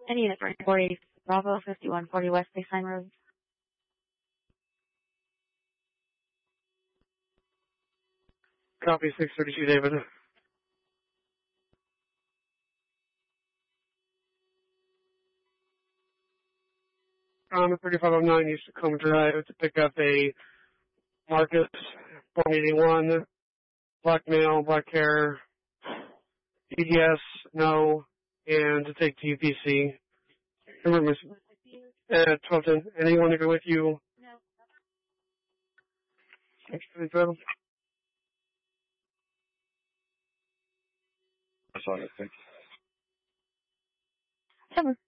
Any unit for 40 Bravo 5140 West Baseline Road. Copy 632, David. On the 3509 East Tacoma Drive to pick up a Marcus 181, black male, black hair, EDS, no, and to take to UPC. Remember, at 1210, anyone to go with you? No. Thanks for the drill. That's all I think. Summer.